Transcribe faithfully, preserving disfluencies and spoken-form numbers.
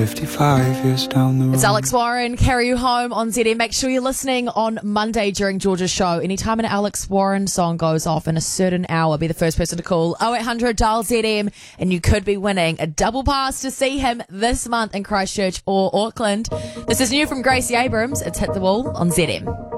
fifty-five years down the road. It's Alex Warren, Carry You Home on Z M. Make sure you're listening on Monday during George's show. Anytime an Alex Warren song goes off in a certain hour, be the first person to call oh eight hundred dial Z M, and you could be winning a double pass to see him this month in Christchurch or Auckland. This is new from Gracie Abrams. It's Hit the Wall on Z M.